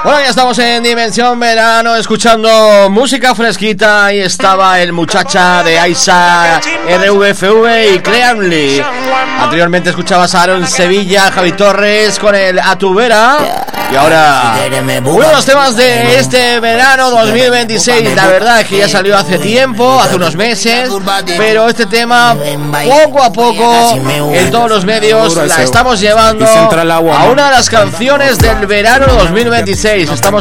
Bueno, ya estamos en Dimensión Verano escuchando música fresquita. Ahí estaba el Muchacha de Aiza, RVFV y Cleanly. Anteriormente escuchabas a Aaron Sevilla, Javi Torres con el A tu Vera. Y ahora uno de los temas de este verano 2026. La verdad es que ya salió hace tiempo, hace unos meses, pero este tema poco a poco en todos los medios la estamos llevando a una de las canciones del verano 2026. Estamos